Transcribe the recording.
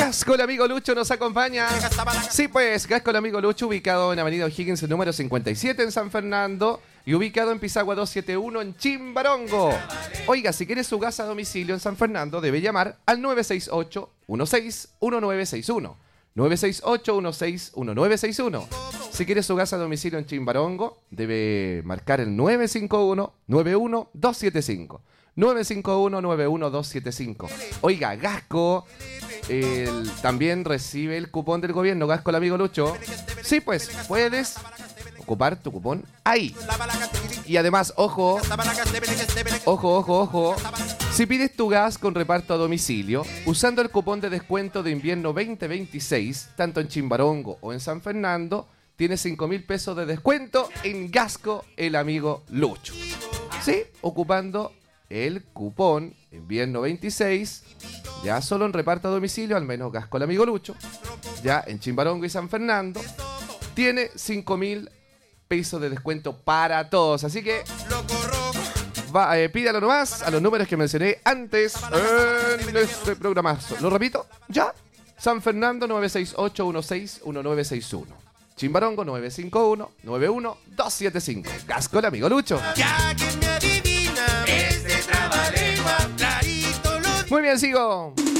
Gas con el amigo Lucho nos acompaña. Sí, pues, Gas con el amigo Lucho, ubicado en Avenida O'Higgins, número 57 en San Fernando y ubicado en Pisagua 271 en Chimbarongo. Oiga, si quiere su gas a domicilio en San Fernando, debe llamar al 968-16-1961. 968-16-1961. Si quiere su gas a domicilio en Chimbarongo, debe marcar el 951-91-275. 951-91-275. Oiga, Gasco también recibe el cupón del gobierno, Gasco el amigo Lucho. Sí, pues, puedes ocupar tu cupón ahí. Y además, ojo, si pides tu gas con reparto a domicilio, usando el cupón de descuento de invierno 2026, tanto en Chimbarongo o en San Fernando, tienes 5.000 pesos de descuento en Gasco el amigo Lucho. Sí, ocupando el cupón invierno 26, ya solo en reparto a domicilio, al menos Gasco el amigo Lucho, ya en Chimbarongo y San Fernando, tiene 5.000 pesos de descuento para todos. Así que pídalo nomás a los números que mencioné antes en este programazo. Lo repito, ya. San Fernando 968-16-1961. Chimbarongo 951-91-275. Gasco el amigo Lucho. Ya que me adivina, es de Trabalengua, clarito lo... Muy bien, sigo.